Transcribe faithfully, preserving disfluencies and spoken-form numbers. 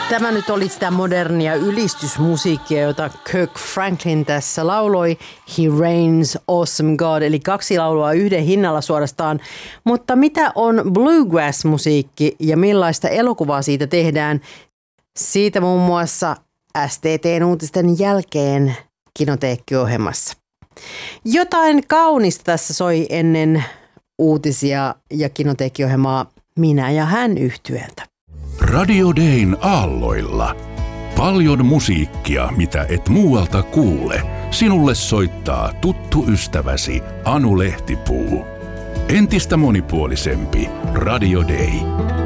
Tämä nyt oli sitä modernia ylistysmusiikkia, jota Kirk Franklin tässä lauloi. He reigns, awesome God, eli kaksi laulua yhden hinnalla suorastaan. Mutta mitä on bluegrass-musiikki ja millaista elokuvaa siitä tehdään? Siitä muun muassa S T T:n uutisten jälkeen Kinoteekki-ohjelmassa. Jotain kaunista tässä soi ennen uutisia ja Kinoteekki-ohjelmaa Minä ja hän -yhtyeeltä. Radio Dayn aalloilla. Paljon musiikkia, mitä et muualta kuule. Sinulle soittaa tuttu ystäväsi Anu Lehtipuu. Entistä monipuolisempi Radio Day.